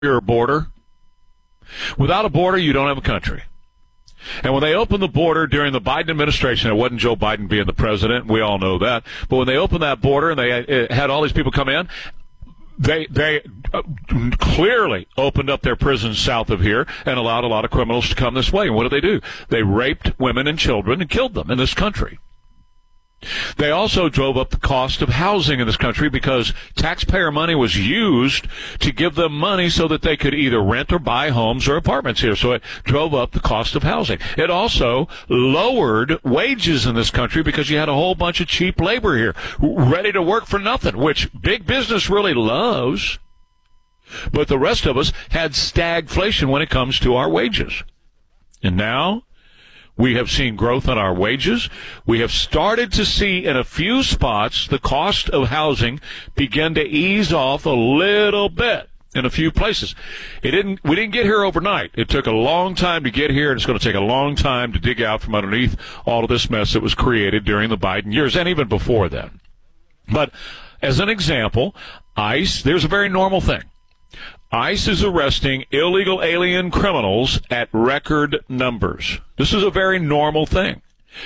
your border. Without a border, you don't have a country. And when they opened the border during the Biden administration, it wasn't Joe Biden being the president. We all know that. But when they opened that border and they had all these people come in, they clearly opened up their prisons south of here and allowed a lot of criminals to come this way. And what did they do? They raped women and children and killed them in this country. They also drove up the cost of housing in this country because taxpayer money was used to give them money so that they could either rent or buy homes or apartments here. So it drove up the cost of housing. It also lowered wages in this country because you had a whole bunch of cheap labor here ready to work for nothing, which big business really loves. But the rest of us had stagflation when it comes to our wages. And now we have seen growth in our wages. We have started to see in a few spots the cost of housing begin to ease off a little bit in a few places. We didn't get here overnight. It took a long time to get here, and it's going to take a long time to dig out from underneath all of this mess that was created during the Biden years and even before then. But as an example, ICE, there's a very normal thing. ICE is arresting illegal alien criminals at record numbers. This is a very normal thing.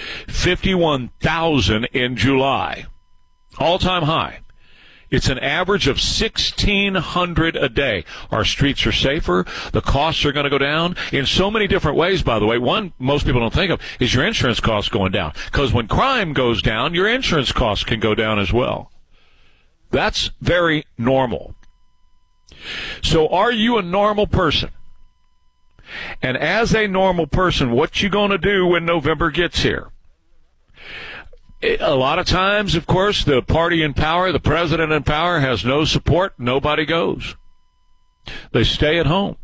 51,000 in July. All-time high. It's an average of 1,600 a day. Our streets are safer. The costs are going to go down in so many different ways, by the way. One most people don't think of is your insurance costs going down. Because when crime goes down, your insurance costs can go down as well. That's very normal. So are you a normal person? And as a normal person, what you going to do when November gets here? A lot of times, of course, the party in power, the president in power, has no support. Nobody goes. They stay at home.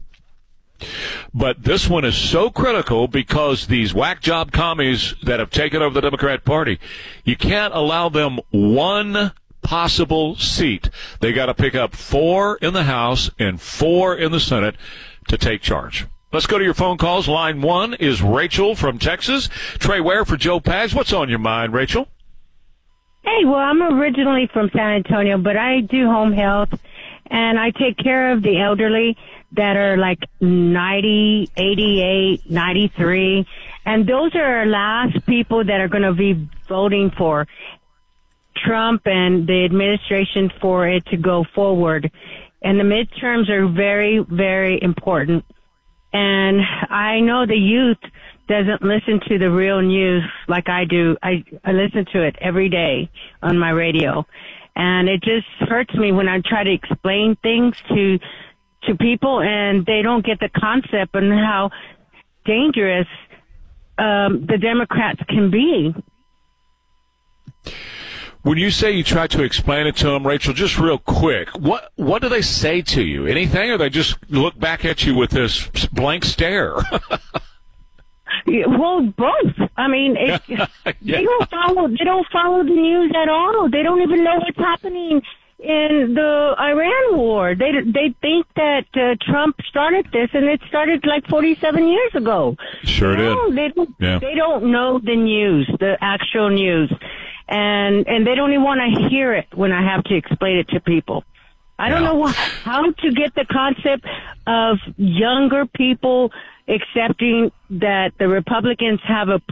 But this one is so critical because these whack job commies that have taken over the Democrat Party, you can't allow them one possible seat. They got to pick up 4 in the House and 4 in the Senate to take charge. Let's go to your phone calls. Line 1 is Rachel from Texas. Trey Ware for Joe Pags. What's on your mind, Rachel? Hey, well, I'm originally from San Antonio, but I do home health, and I take care of the elderly that are like 90, 88, 93, and those are our last people that are going to be voting for Trump and the administration for it to go forward. And the midterms are very, very important. And I know the youth doesn't listen to the real news like I do. I listen to it every day on my radio. And it just hurts me when I try to explain things to people and they don't get the concept and how dangerous the Democrats can be. When you say you try to explain it to them, Rachel, just real quick, what do they say to you? Anything, or they just look back at you with this blank stare? Well, both. I mean, Yeah. they don't follow the news at all. They don't even know what's happening in the Iran war. They think that Trump started this, and it started like 47 years ago. Sure did. They don't know the news, the actual news. And they don't even want to hear it when I have to explain it to people. I don't know how to get the concept of younger people accepting that the Republicans have a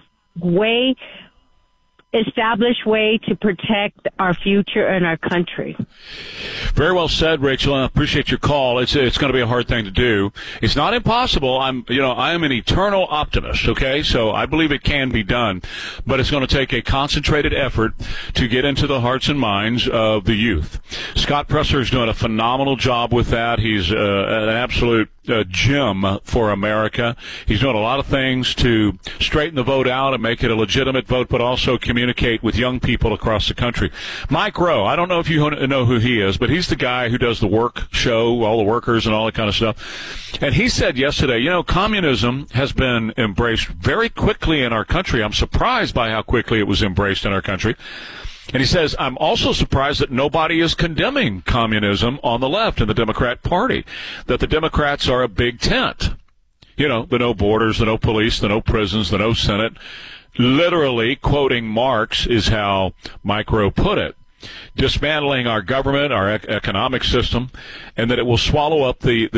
established way to protect our future and our country. Very well said, Rachel. I appreciate your call. It's going to be a hard thing to do. It's not impossible. I am an eternal optimist. Okay, so I believe it can be done, but it's going to take a concentrated effort to get into the hearts and minds of the youth. Scott Presler is doing a phenomenal job with that. He's an absolute gem for America. He's doing a lot of things to straighten the vote out and make it a legitimate vote, but also communicate with young people across the country. Mike Rowe, I don't know if you know who he is, but he's the guy who does the work show, all the workers and all that kind of stuff. And he said yesterday, communism has been embraced very quickly in our country. I'm surprised by how quickly it was embraced in our country. And he says, I'm also surprised that nobody is condemning communism on the left in the Democrat Party, that the Democrats are a big tent. The no borders, the no police, the no prisons, the no Senate. Literally, quoting Marx is how Mike Rowe put it. dismantling our government, our economic system, and that it will swallow up the